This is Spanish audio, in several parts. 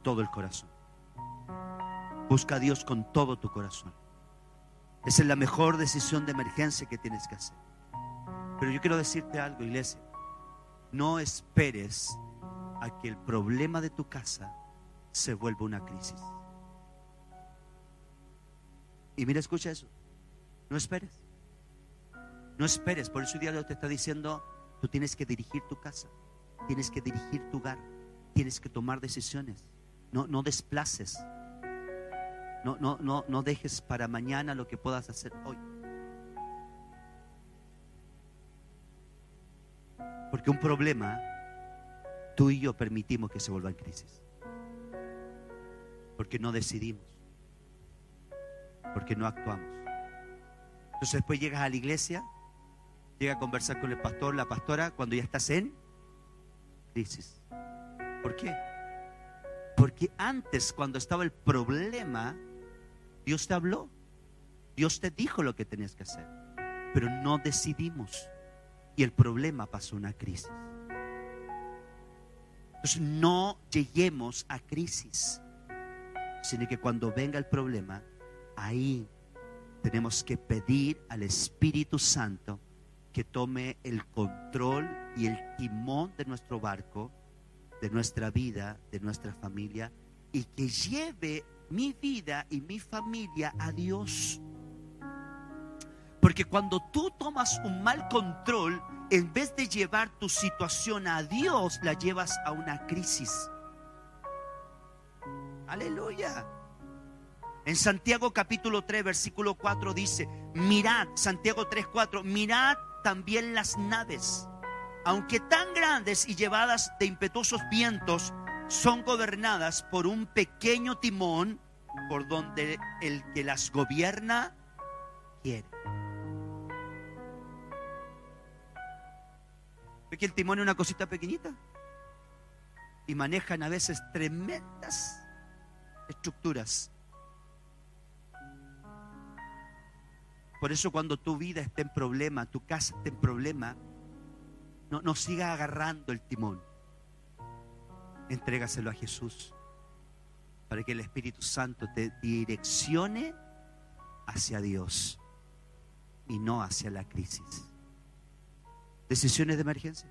todo el corazón. Busca a Dios con todo tu corazón. Esa es la mejor decisión de emergencia que tienes que hacer. Pero yo quiero decirte algo, iglesia. No esperes a que el problema de tu casa se vuelva una crisis. Y mira, escucha eso. No esperes. No esperes. Por eso hoy día Dios te está diciendo, tú tienes que dirigir tu casa. Tienes que dirigir tu hogar. Tienes que tomar decisiones. No desplaces. No dejes para mañana lo que puedas hacer hoy. Porque un problema, tú y yo permitimos que se vuelva en crisis. Porque no decidimos. Porque no actuamos. Entonces después llegas a la iglesia, llegas a conversar con el pastor, la pastora, cuando ya estás en crisis. ¿Por qué? Porque antes, cuando estaba el problema, Dios te habló. Dios te dijo lo que tenías que hacer. Pero no decidimos. Y el problema pasó a una crisis. Entonces no lleguemos a crisis, sino que cuando venga el problema, ahí tenemos que pedir al Espíritu Santo que tome el control y el timón de nuestro barco, de nuestra vida, de nuestra familia, y que lleve mi vida y mi familia a Dios. Porque cuando tú tomas un mal control, en vez de llevar tu situación a Dios, la llevas a una crisis. Aleluya. En Santiago capítulo 3, versículo 4 dice, mirad, Santiago 3, 4, mirad también las naves, aunque tan grandes y llevadas de impetuosos vientos, son gobernadas por un pequeño timón, por donde el que las gobierna quiere. ¿Ve que el timón es una cosita pequeñita? Y manejan a veces tremendas estructuras. Por eso cuando tu vida esté en problema, tu casa esté en problema, no sigas agarrando el timón. Entrégaselo a Jesús para que el Espíritu Santo te direccione hacia Dios y no hacia la crisis. Decisiones de emergencia.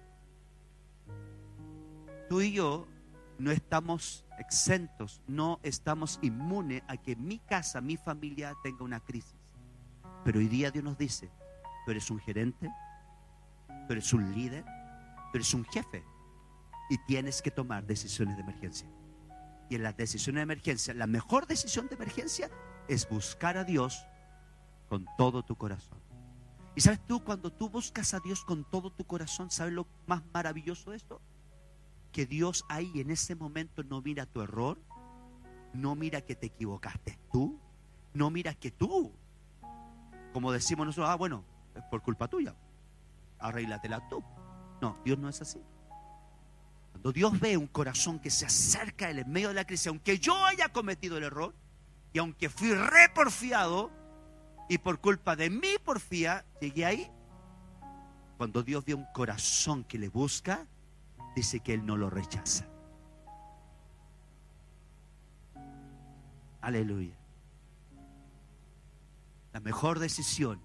Tú y yo no estamos exentos, no estamos inmunes a que mi casa, mi familia tenga una crisis. Pero hoy día Dios nos dice, tú eres un gerente, tú eres un líder, tú eres un jefe y tienes que tomar decisiones de emergencia. Y en las decisiones de emergencia, la mejor decisión de emergencia es buscar a Dios con todo tu corazón. Y sabes tú, cuando tú buscas a Dios con todo tu corazón, ¿sabes lo más maravilloso de esto? Que Dios ahí en ese momento no mira tu error, no mira que te equivocaste tú, no mira que tú, como decimos nosotros, bueno, es por culpa tuya, arréglatela tú. No, Dios no es así. Cuando Dios ve un corazón que se acerca a Él en medio de la crisis, aunque yo haya cometido el error y aunque fui porfiado y por culpa de mi porfía llegué ahí, cuando Dios ve un corazón que le busca, dice que Él no lo rechaza. Aleluya. La mejor decisión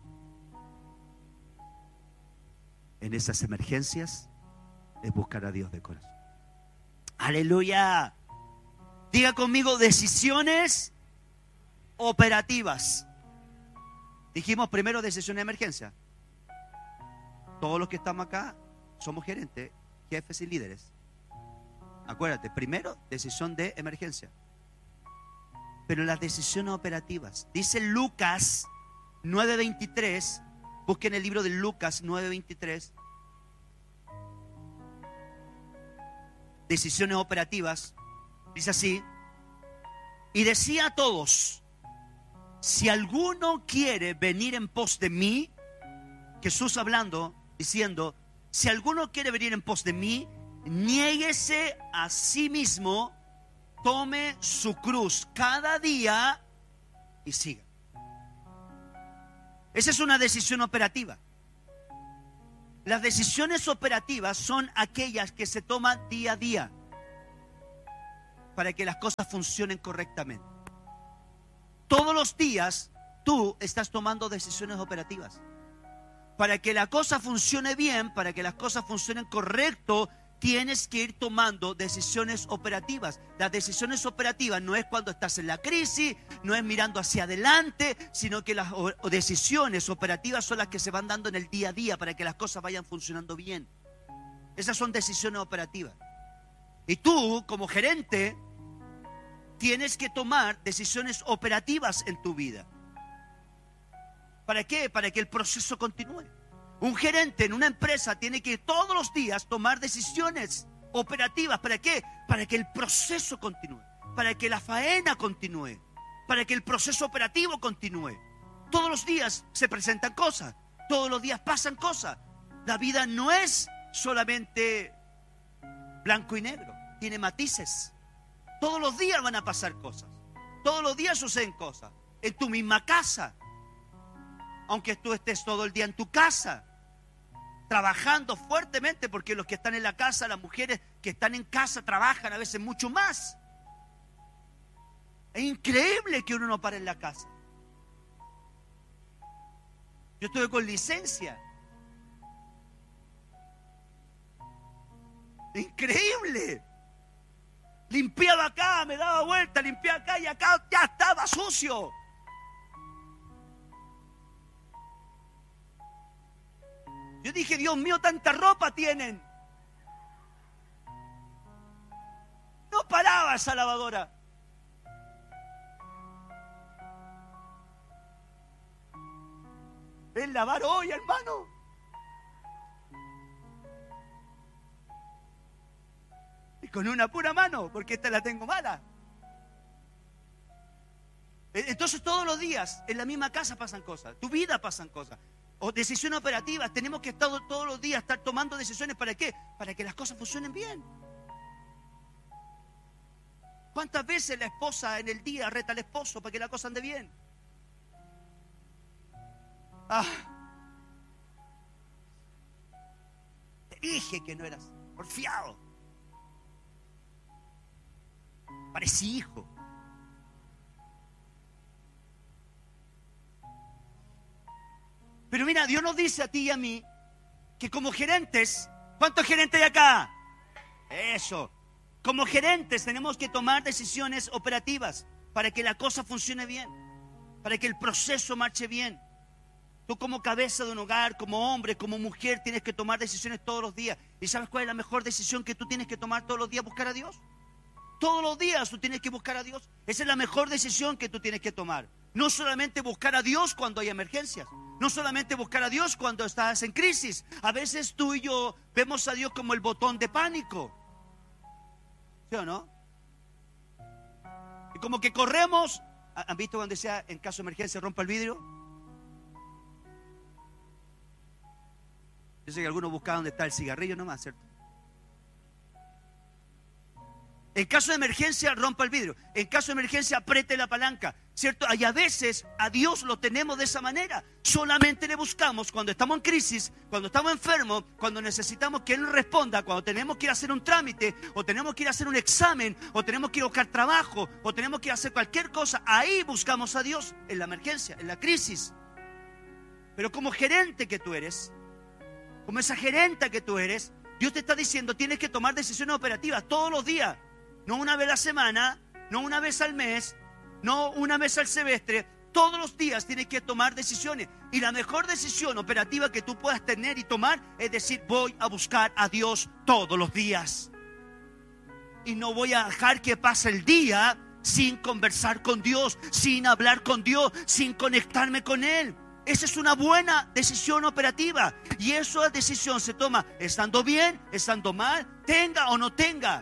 en esas emergencias es buscar a Dios de corazón. Aleluya. Diga conmigo, decisiones operativas. Dijimos primero decisión de emergencia. Todos los que estamos acá somos gerentes, jefes y líderes. Acuérdate, primero decisión de emergencia. Pero las decisiones operativas. Dice Lucas 9:23. Busquen el libro de Lucas 9:23. Decisiones operativas. Dice así. Y decía a todos: si alguno quiere venir en pos de mí, Jesús hablando, diciendo, si alguno quiere venir en pos de mí, niéguese a sí mismo, tome su cruz cada día y siga. Esa es una decisión operativa. Las decisiones operativas son aquellas que se toman día a día. para que las cosas funcionen correctamente. Todos los días tú estás tomando decisiones operativas. Para que la cosa funcione bien, para que las cosas funcionen correcto, tienes que ir tomando decisiones operativas. Las decisiones operativas no es cuando estás en la crisis, no es mirando hacia adelante, sino que las decisiones operativas son las que se van dando en el día a día para que las cosas vayan funcionando bien. Esas son decisiones operativas. Y tú, como gerente, tienes que tomar decisiones operativas en tu vida. ¿Para qué? Para que el proceso continúe. Un gerente en una empresa tiene que todos los días tomar decisiones operativas. ¿Para qué? Para que el proceso continúe, para que la faena continúe, para que el proceso operativo continúe. Todos los días se presentan cosas, todos los días pasan cosas. La vida no es solamente blanco y negro, tiene matices. Todos los días van a pasar cosas, todos los días suceden cosas. En tu misma casa, aunque tú estés todo el día en tu casa, trabajando fuertemente, porque los que están en la casa, las mujeres que están en casa trabajan a veces mucho más. Es increíble que uno no pare en la casa. Yo estuve con licencia. Increíble. Limpiaba acá, me daba vuelta, limpiaba acá y acá ya estaba sucio. Yo dije, Dios mío, tanta ropa tienen. No paraba esa lavadora. ¿Ven lavar hoy, hermano? Y con una pura mano, porque esta la tengo mala. Entonces todos los días en la misma casa pasan cosas, tu vida pasan cosas. O decisiones operativas, tenemos que estar todos los días estar tomando decisiones. ¿Para qué? Para que las cosas funcionen bien. ¿Cuántas veces la esposa en el día reta al esposo para que la cosa ande bien? Te dije que no eras porfiado. Parecí hijo. Pero mira, Dios nos dice a ti y a mí que como gerentes, ¿cuántos gerentes hay acá? Eso. Como gerentes tenemos que tomar decisiones operativas para que la cosa funcione bien, para que el proceso marche bien. Tú como cabeza de un hogar, como hombre, como mujer, tienes que tomar decisiones todos los días. ¿Y sabes cuál es la mejor decisión que tú tienes que tomar todos los días? Buscar a Dios. Todos los días tú tienes que buscar a Dios. Esa es la mejor decisión que tú tienes que tomar. No solamente buscar a Dios cuando hay emergencias. No solamente buscar a Dios cuando estás en crisis. A veces tú y yo vemos a Dios como el botón de pánico. ¿Sí o no? Y como que corremos. ¿Han visto cuando decía en caso de emergencia rompa el vidrio? Yo sé que algunos buscaban dónde está el cigarrillo nomás, ¿cierto? En caso de emergencia, rompa el vidrio. En caso de emergencia, apriete la palanca, ¿cierto? Y a veces a Dios lo tenemos de esa manera. Solamente le buscamos cuando estamos en crisis, cuando estamos enfermos, cuando necesitamos que Él nos responda, cuando tenemos que ir a hacer un trámite, o tenemos que ir a hacer un examen, o tenemos que ir a buscar trabajo, o tenemos que ir a hacer cualquier cosa. Ahí buscamos a Dios, en la emergencia, en la crisis. Pero como gerente que tú eres, como esa gerenta que tú eres, Dios te está diciendo, tienes que tomar decisiones operativas todos los días. No una vez a la semana, no una vez al mes, no una vez al semestre. Todos los días tienes que tomar decisiones. Y la mejor decisión operativa que tú puedas tener y tomar es decir, voy a buscar a Dios todos los días. Y no voy a dejar que pase el día sin conversar con Dios, sin hablar con Dios, sin conectarme con Él. Esa es una buena decisión operativa. Y esa decisión se toma estando bien, estando mal, tenga o no tenga.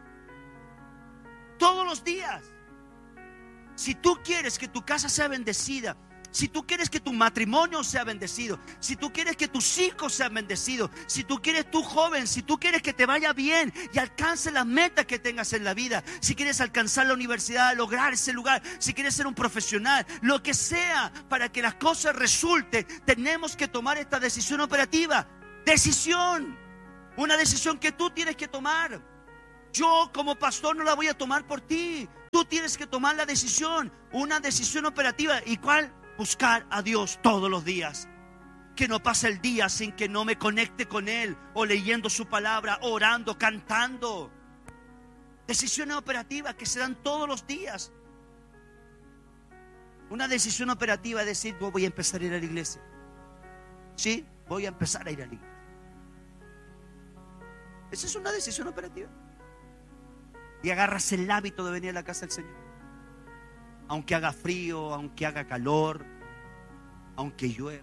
Todos los días. Si tú quieres que tu casa sea bendecida, si tú quieres que tu matrimonio sea bendecido, si tú quieres que tus hijos sean bendecidos, si tú quieres, tú joven, si tú quieres que te vaya bien y alcance las metas que tengas en la vida, si quieres alcanzar la universidad, lograr ese lugar, si quieres ser un profesional, lo que sea, para que las cosas resulten, tenemos que tomar esta decisión operativa. Decisión. Una decisión que tú tienes que tomar. Yo como pastor no la voy a tomar por ti. Tú tienes que tomar la decisión, una decisión operativa. ¿Y cuál? Buscar a Dios todos los días. Que no pase el día sin que no me conecte con Él, o leyendo su palabra, orando, cantando. Decisiones operativas que se dan todos los días. Una decisión operativa es decir, voy a empezar a ir a la iglesia. Sí, voy a empezar a ir a la iglesia. Esa es una decisión operativa. Y agarras el hábito de venir a la casa del Señor. Aunque haga frío, aunque haga calor, aunque llueva.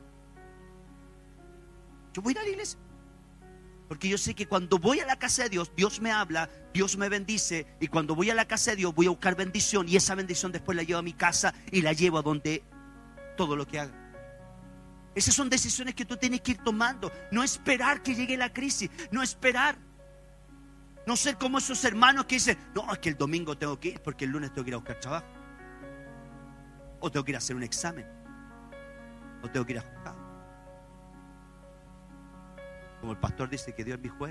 Yo voy a ir a la iglesia. Porque yo sé que cuando voy a la casa de Dios, Dios me habla, Dios me bendice. Y cuando voy a la casa de Dios, voy a buscar bendición. Y esa bendición después la llevo a mi casa y la llevo a donde todo lo que haga. Esas son decisiones que tú tienes que ir tomando. No esperar que llegue la crisis. No esperar. No ser como esos hermanos que dicen, no, es que el domingo tengo que ir porque el lunes tengo que ir a buscar trabajo. O tengo que ir a hacer un examen. O tengo que ir a juzgar. Como el pastor dice que Dios es mi juez.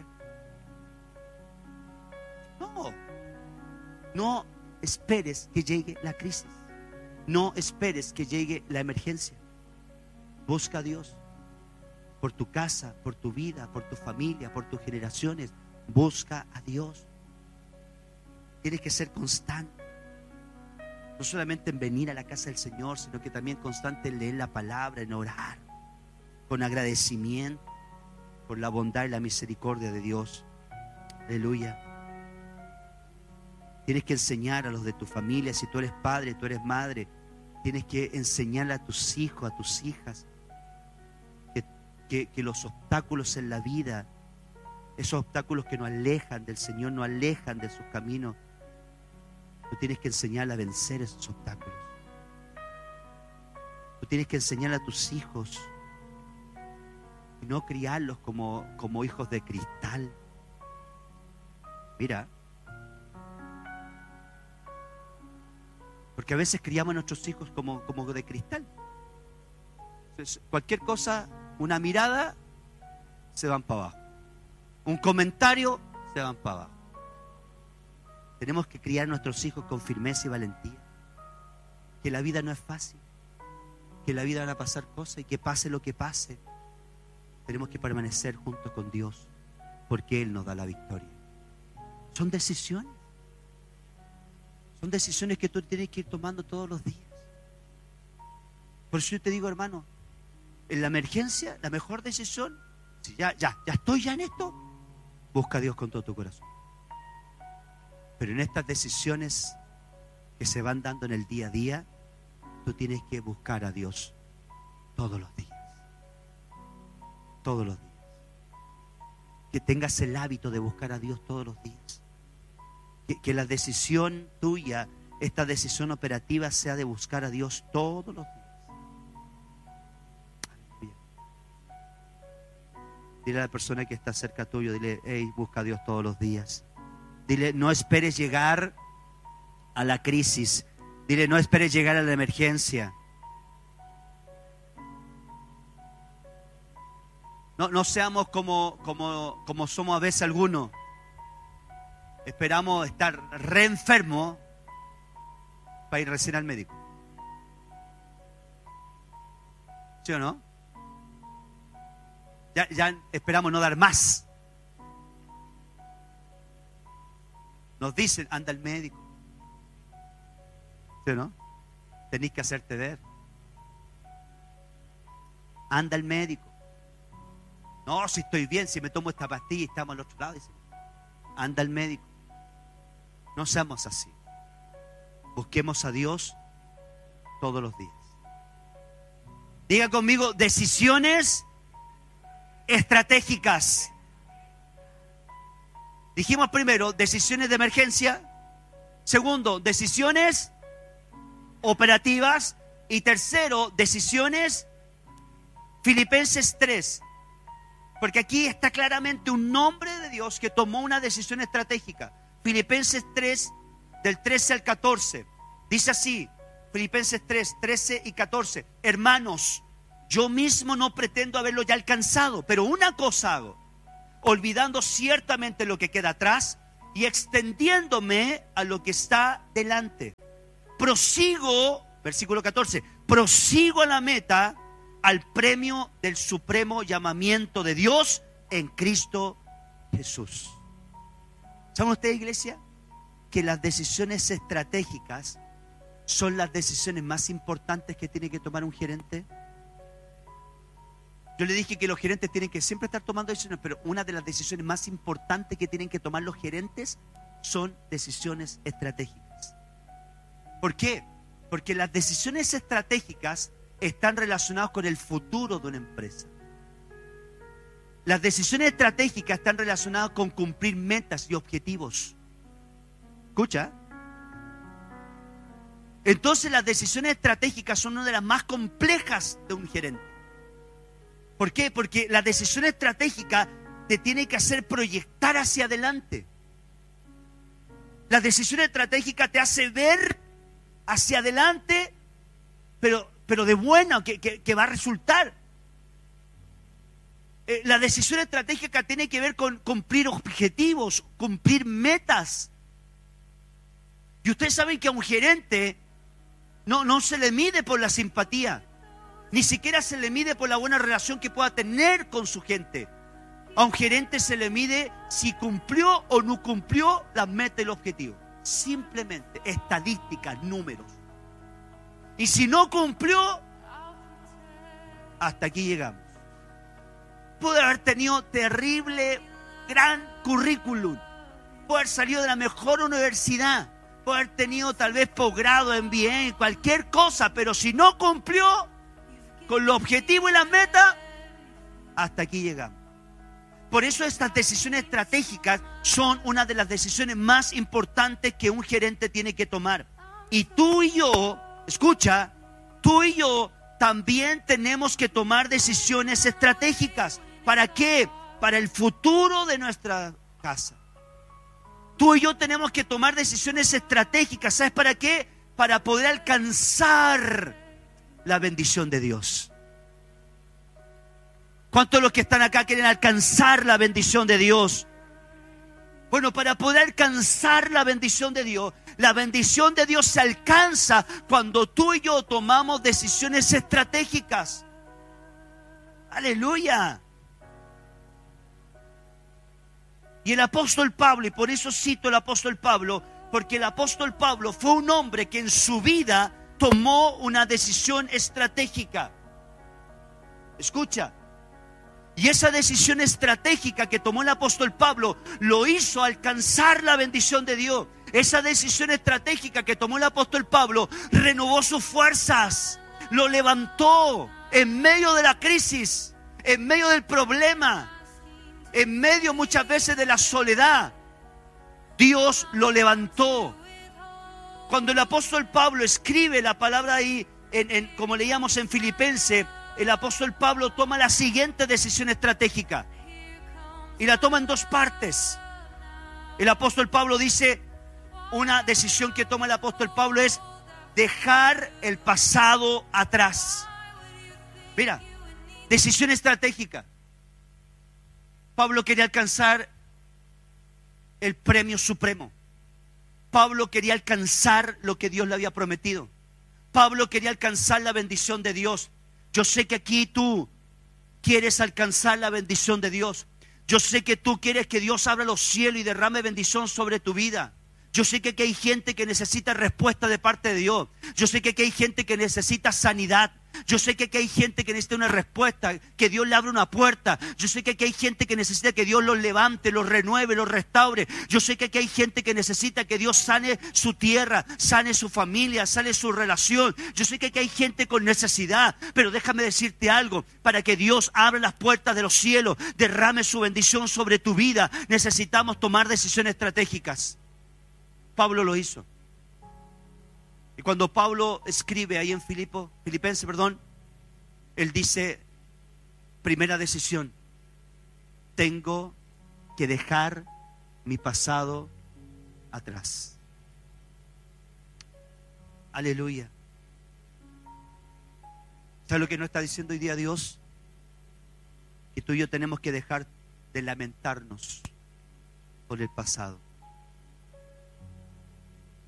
No esperes que llegue la crisis. No esperes que llegue la emergencia. Busca a Dios por tu casa, por tu vida, por tu familia, por tus generaciones. Busca a Dios. Tienes que ser constante. No solamente en venir a la casa del Señor, sino que también constante en leer la palabra, en orar, con agradecimiento por la bondad y la misericordia de Dios. Aleluya. Tienes que enseñar a los de tu familia. Si tú eres padre, tú eres madre, tienes que enseñarle a tus hijos, a tus hijas, que los obstáculos en la vida, esos obstáculos que nos alejan del Señor, nos alejan de sus caminos, tú tienes que enseñarle a vencer esos obstáculos. Tú tienes que enseñarle a tus hijos y no criarlos como hijos de cristal. Mira, porque a veces criamos a nuestros hijos como de cristal. Entonces, cualquier cosa, una mirada, se van para abajo. Un comentario, se van para abajo. Tenemos que criar a nuestros hijos con firmeza y valentía. Que la vida no es fácil. Que la vida van a pasar cosas y que pase lo que pase. Tenemos que permanecer juntos con Dios porque Él nos da la victoria. Son decisiones. Son decisiones que tú tienes que ir tomando todos los días. Por eso yo te digo, hermano, en la emergencia, la mejor decisión, si ya estoy ya en esto, busca a Dios con todo tu corazón. Pero en estas decisiones que se van dando en el día a día, tú tienes que buscar a Dios todos los días. Todos los días. Que tengas el hábito de buscar a Dios todos los días. Que la decisión tuya, esta decisión operativa, sea de buscar a Dios todos los días. Aleluya. Dile a la persona que está cerca tuyo, dile, hey, busca a Dios todos los días. Dile, no esperes llegar a la crisis. Dile, no esperes llegar a la emergencia. No seamos como somos a veces algunos. Esperamos estar re enfermos para ir recién al médico. ¿Sí o no? Ya esperamos no dar más. Nos dicen, anda al médico. ¿Sí o no? Tenés que hacerte ver. Anda al médico. No, si estoy bien, si me tomo esta pastilla y estamos al otro lado. Dice, anda al médico. No seamos así. Busquemos a Dios todos los días. Diga conmigo, decisiones estratégicas. Dijimos primero, decisiones de emergencia. Segundo, decisiones operativas. Y tercero, decisiones Filipenses 3. Porque aquí está claramente un hombre de Dios que tomó una decisión estratégica. Filipenses 3, del 13 al 14. Dice así, Filipenses 3, 13 y 14. Hermanos, yo mismo no pretendo haberlo ya alcanzado, pero una cosa hago, olvidando ciertamente lo que queda atrás y extendiéndome a lo que está delante. Prosigo, versículo 14, prosigo a la meta, al premio del supremo llamamiento de Dios en Cristo Jesús. ¿Saben ustedes, iglesia? Que las decisiones estratégicas son las decisiones más importantes que tiene que tomar un gerente. Yo le dije que los gerentes tienen que siempre estar tomando decisiones, pero una de las decisiones más importantes que tienen que tomar los gerentes son decisiones estratégicas. ¿Por qué? Porque las decisiones estratégicas están relacionadas con el futuro de una empresa. Las decisiones estratégicas están relacionadas con cumplir metas y objetivos. ¿Escucha? Entonces las decisiones estratégicas son una de las más complejas de un gerente. ¿Por qué? Porque la decisión estratégica te tiene que hacer proyectar hacia adelante. La decisión estratégica te hace ver hacia adelante, pero de buena, que va a resultar. La decisión estratégica tiene que ver con cumplir objetivos, cumplir metas. Y ustedes saben que a un gerente no se le mide por la simpatía. Ni siquiera se le mide por la buena relación que pueda tener con su gente. A un gerente se le mide si cumplió o no cumplió las metas y el objetivo. Simplemente estadísticas, números. Y si no cumplió, hasta aquí llegamos. Puede haber tenido terrible, gran currículum. Puede haber salido de la mejor universidad. Puede haber tenido tal vez posgrado, MBA, cualquier cosa. Pero si no cumplió con los objetivos y las metas, hasta aquí llegamos. Por eso estas decisiones estratégicas son una de las decisiones más importantes que un gerente tiene que tomar. Y tú y yo, escucha, tú y yo también tenemos que tomar decisiones estratégicas. ¿Para qué? Para el futuro de nuestra casa. Tú y yo tenemos que tomar decisiones estratégicas. ¿Sabes para qué? Para poder alcanzar la bendición de Dios. ¿Cuántos de los que están acá quieren alcanzar la bendición de Dios? Bueno, para poder alcanzar la bendición de Dios se alcanza cuando tú y yo tomamos decisiones estratégicas. ¡Aleluya! Y el apóstol Pablo, y por eso cito al apóstol Pablo, porque el apóstol Pablo fue un hombre que en su vida tomó una decisión estratégica. Escucha. Y esa decisión estratégica que tomó el apóstol Pablo lo hizo alcanzar la bendición de Dios. Esa decisión estratégica que tomó el apóstol Pablo renovó sus fuerzas, lo levantó en medio de la crisis, en medio del problema, en medio muchas veces de la soledad. Dios lo levantó. Cuando el apóstol Pablo escribe la palabra ahí, como leíamos en Filipenses, el apóstol Pablo toma la siguiente decisión estratégica. Y la toma en dos partes. El apóstol Pablo dice, una decisión que toma el apóstol Pablo es dejar el pasado atrás. Mira, decisión estratégica. Pablo quería alcanzar el premio supremo. Pablo quería alcanzar lo que Dios le había prometido. Pablo quería alcanzar la bendición de Dios. Yo sé que aquí tú quieres alcanzar la bendición de Dios. Yo sé que tú quieres que Dios abra los cielos y derrame bendición sobre tu vida. Yo sé que aquí hay gente que necesita respuesta de parte de Dios. Yo sé que aquí hay gente que necesita sanidad. Yo sé que aquí hay gente que necesita una respuesta, que Dios le abra una puerta. Yo sé que aquí hay gente que necesita que Dios los levante, los renueve, los restaure. Yo sé que aquí hay gente que necesita que Dios sane su tierra, sane su familia, sane su relación. Yo sé que aquí hay gente con necesidad, pero déjame decirte algo, para que Dios abra las puertas de los cielos, derrame su bendición sobre tu vida, necesitamos tomar decisiones estratégicas. Pablo lo hizo. Y cuando Pablo escribe ahí en Filipenses, él dice, primera decisión, tengo que dejar mi pasado atrás. Aleluya. ¿Sabes lo que nos está diciendo hoy día Dios? Que tú y yo tenemos que dejar de lamentarnos por el pasado.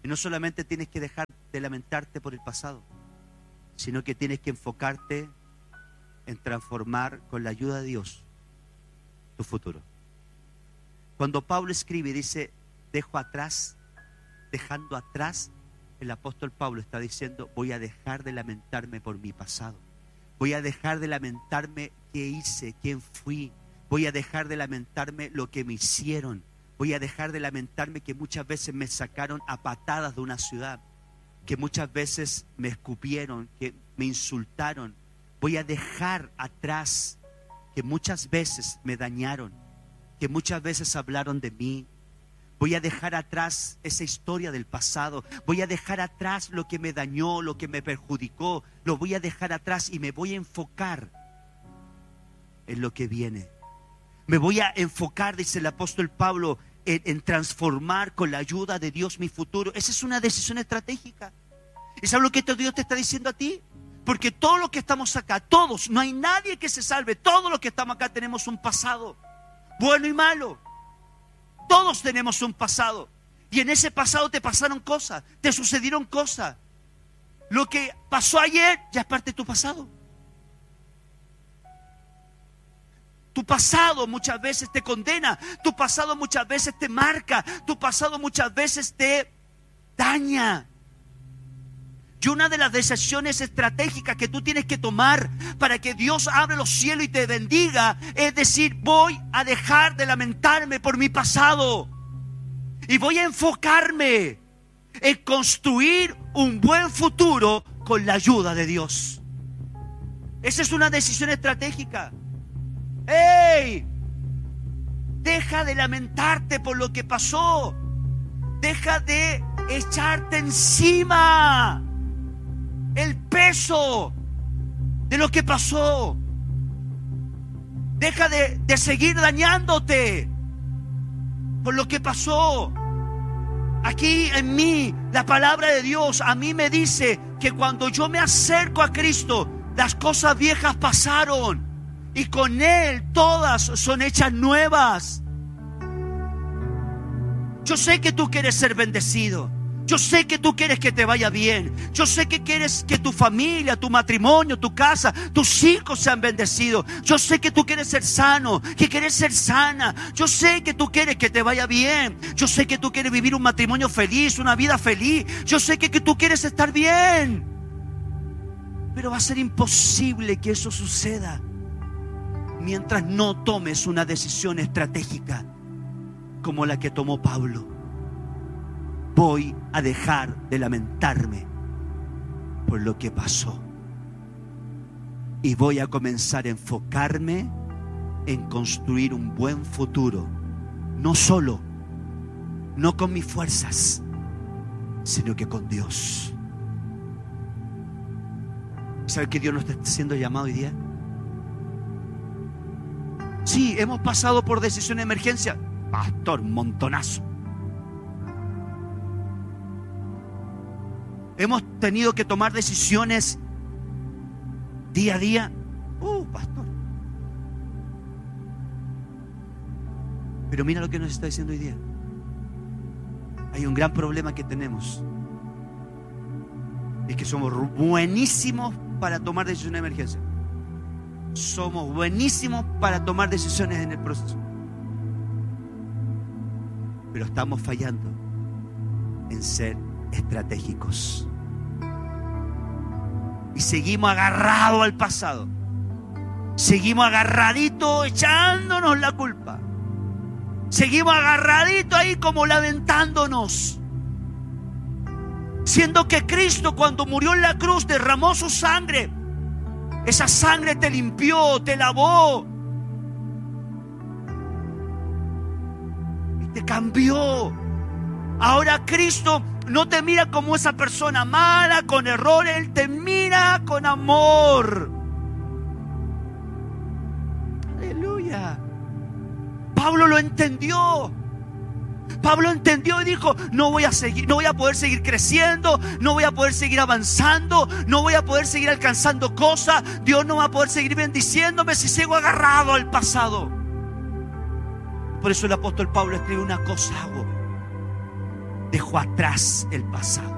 Y no solamente tienes que dejar de lamentarte por el pasado, sino que tienes que enfocarte en transformar con la ayuda de Dios tu futuro. Cuando Pablo escribe y dice, dejo atrás, dejando atrás, el apóstol Pablo está diciendo, voy a dejar de lamentarme por mi pasado. Voy a dejar de lamentarme qué hice, quién fui. Voy a dejar de lamentarme lo que me hicieron. Voy a dejar de lamentarme que muchas veces me sacaron a patadas de una ciudad, que muchas veces me escupieron, que me insultaron. Voy a dejar atrás que muchas veces me dañaron, que muchas veces hablaron de mí. Voy a dejar atrás esa historia del pasado. Voy a dejar atrás lo que me dañó, lo que me perjudicó. Lo voy a dejar atrás y me voy a enfocar en lo que viene. Me voy a enfocar, dice el apóstol Pablo, en transformar con la ayuda de Dios mi futuro. Esa es una decisión estratégica. ¿Y sabes lo que Dios te está diciendo a ti? Porque todos los que estamos acá, todos, no hay nadie que se salve. Todos los que estamos acá tenemos un pasado, bueno y malo. Todos tenemos un pasado. Y en ese pasado te pasaron cosas, te sucedieron cosas. Lo que pasó ayer ya es parte de tu pasado. Tu pasado muchas veces te condena, tu pasado muchas veces te marca, tu pasado muchas veces te daña. Y una de las decisiones estratégicas que tú tienes que tomar para que Dios abra los cielos y te bendiga es decir, voy a dejar de lamentarme por mi pasado y voy a enfocarme en construir un buen futuro con la ayuda de Dios. Esa es una decisión estratégica. ¡Ey! Deja de lamentarte por lo que pasó. Deja de echarte encima el peso de lo que pasó. Deja de seguir dañándote por lo que pasó. Aquí en mí, la palabra de Dios a mí me dice que cuando yo me acerco a Cristo, las cosas viejas pasaron y con Él todas son hechas nuevas. Yo sé que tú quieres ser bendecido. Yo sé que tú quieres que te vaya bien. Yo sé que quieres que tu familia, tu matrimonio, tu casa, tus hijos sean bendecidos. Yo sé que tú quieres ser sano, que quieres ser sana. Yo sé que tú quieres que te vaya bien. Yo sé que tú quieres vivir un matrimonio feliz, una vida feliz. Yo sé que tú quieres estar bien. Pero va a ser imposible que eso suceda mientras no tomes una decisión estratégica como la que tomó Pablo. Voy a dejar de lamentarme por lo que pasó y voy a comenzar a enfocarme en construir un buen futuro, no solo, no con mis fuerzas, sino que con Dios. ¿Sabes que Dios nos está haciendo llamado hoy día? Sí, hemos pasado por decisión de emergencia, pastor, montonazo. Hemos tenido que tomar decisiones día a día. Pastor. Pero mira lo que nos está diciendo hoy día. Hay un gran problema que tenemos. Es que somos buenísimos para tomar decisiones de emergencia. Somos buenísimos para tomar decisiones en el proceso. Pero estamos fallando en ser estratégicos. Y seguimos agarrados al pasado. Seguimos agarraditos echándonos la culpa. Seguimos agarraditos ahí como lamentándonos. Siendo que Cristo cuando murió en la cruz derramó su sangre. Esa sangre te limpió, te lavó. Y te cambió. Ahora Cristo no te mira como esa persona mala, con errores. Él te mira con amor. Aleluya. Pablo lo entendió. Pablo entendió y dijo, no voy a poder seguir creciendo, no voy a poder seguir avanzando, no voy a poder seguir alcanzando cosas. Dios no va a poder seguir bendiciéndome si sigo agarrado al pasado. Por eso el apóstol Pablo escribe: una cosa hago, Dejo atrás el pasado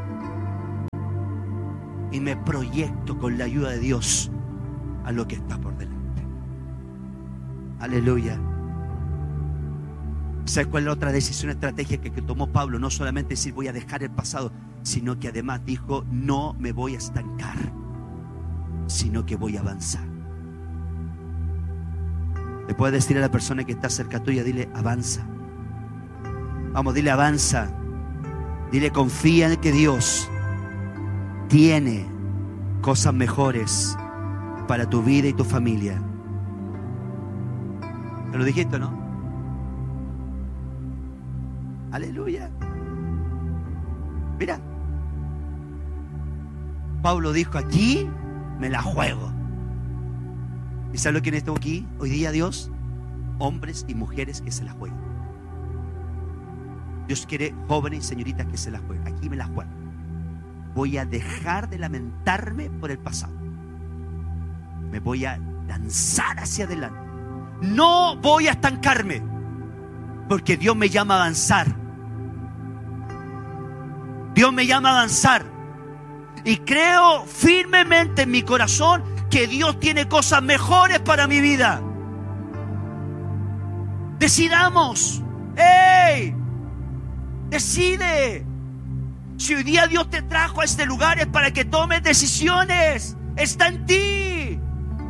y me proyecto con la ayuda de Dios a lo que está por delante. Aleluya. ¿Sabes cuál es la otra decisión estratégica que tomó Pablo? No solamente decir voy a dejar el pasado, sino que además dijo no me voy a estancar, sino que voy a avanzar. Le puedes decir a la persona que está cerca tuya, dile avanza. Vamos, dile avanza. Dile confía en que Dios tiene cosas mejores para tu vida y tu familia. ¿Te lo dijiste, no? Aleluya. Mira, Pablo dijo aquí me la juego. ¿Y sabes lo que necesito aquí hoy día, Dios? Hombres y mujeres que se la jueguen. Dios quiere jóvenes y señoritas que se la jueguen. Aquí me la juego. Voy a dejar de lamentarme por el pasado. Me voy a lanzar hacia adelante. No voy a estancarme, porque Dios me llama a avanzar. Dios me llama a avanzar. Y creo firmemente en mi corazón que Dios tiene cosas mejores para mi vida. Decidamos. ¡Ey! Decide. Si hoy día Dios te trajo a este lugar es para que tomes decisiones. Está en ti.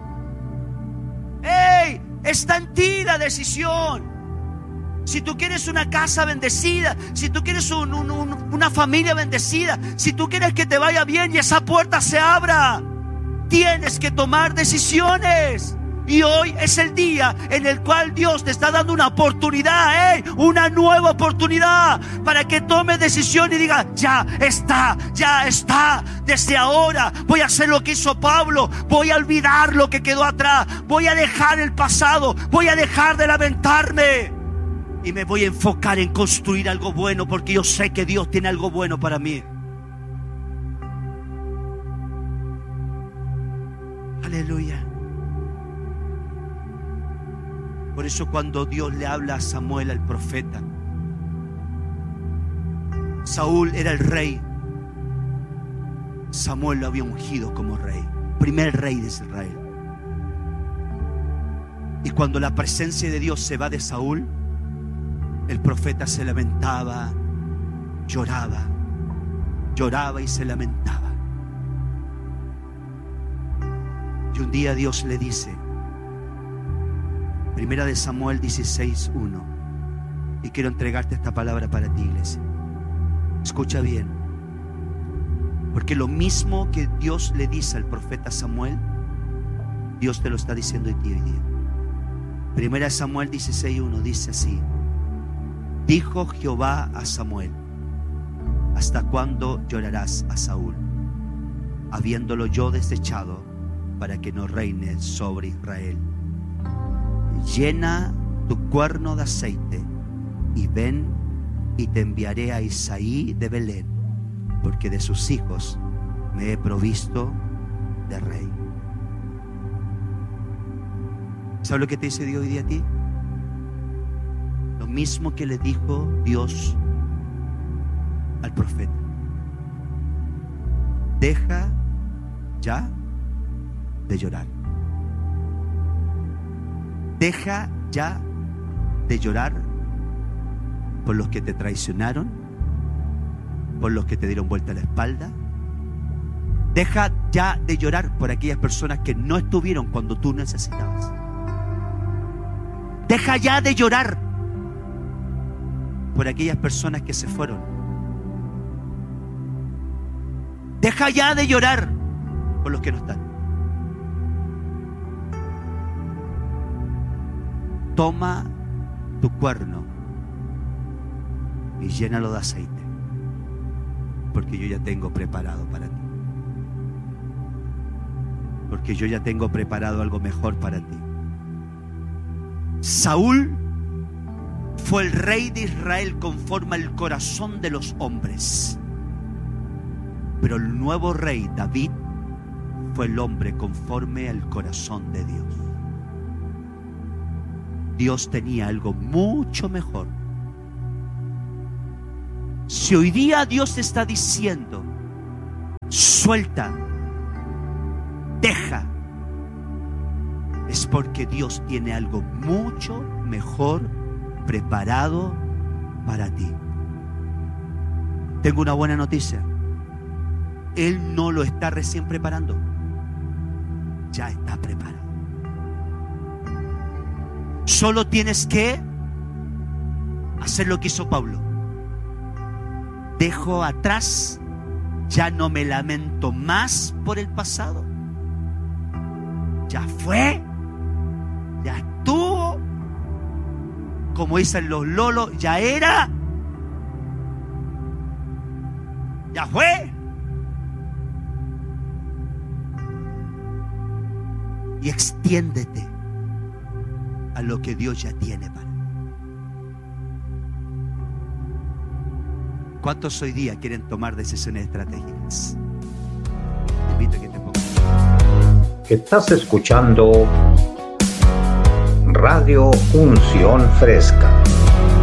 ¡Ey! Está en ti la decisión. Si tú quieres una casa bendecida, si tú quieres una familia bendecida, si tú quieres que te vaya bien y esa puerta se abra, tienes que tomar decisiones. Y hoy es el día en el cual Dios te está dando una oportunidad, una nueva oportunidad para que tomes decisión y digas, ya está. Desde ahora voy a hacer lo que hizo Pablo, voy a olvidar lo que quedó atrás, voy a dejar el pasado, voy a dejar de lamentarme y me voy a enfocar en construir algo bueno, porque yo sé que Dios tiene algo bueno para mí. Aleluya. Por eso cuando Dios le habla a Samuel, al profeta, Saúl era el rey, Samuel lo había ungido como rey, primer rey de Israel. Y cuando la presencia de Dios se va de Saúl, el profeta se lamentaba, lloraba y se lamentaba. Y un día Dios le dice, Primera de Samuel 16:1, y quiero entregarte esta palabra para ti, iglesia. Escucha bien, porque lo mismo que Dios le dice al profeta Samuel, Dios te lo está diciendo a ti hoy día. Primera de Samuel 16:1 dice así: dijo Jehová a Samuel, ¿hasta cuándo llorarás a Saúl, habiéndolo yo desechado para que no reine sobre Israel? Llena tu cuerno de aceite y ven, y te enviaré a Isaí de Belén, porque de sus hijos me he provisto de rey. ¿Sabes lo que te dice Dios hoy día a ti? Lo mismo que le dijo Dios al profeta: deja ya de llorar. Deja ya de llorar por los que te traicionaron, por los que te dieron vuelta a la espalda. Deja ya de llorar por aquellas personas que no estuvieron cuando tú necesitabas. Deja ya de llorar por aquellas personas que se fueron. Deja ya de llorar por los que no están. Toma tu cuerno y llénalo de aceite, porque yo ya tengo preparado para ti. Porque yo ya tengo preparado algo mejor para ti. Saúl fue el rey de Israel conforme al corazón de los hombres, pero el nuevo rey David fue el hombre conforme al corazón de Dios. Dios tenía algo mucho mejor. Si hoy día Dios te está diciendo, suelta, deja, es porque Dios tiene algo mucho mejor preparado para ti. Tengo una buena noticia. Él no lo está recién preparando. Ya está preparado. Solo tienes que hacer lo que hizo Pablo. Dejo atrás, ya no me lamento más por el pasado. Ya fue, ya estuvo. Como dicen los lolos, ya era, ya fue. Y extiéndete a lo que Dios ya tiene para ti. ¿Cuántos hoy día quieren tomar decisiones estratégicas? Te invito a que te pongas. Estás escuchando Radio Unción Fresca.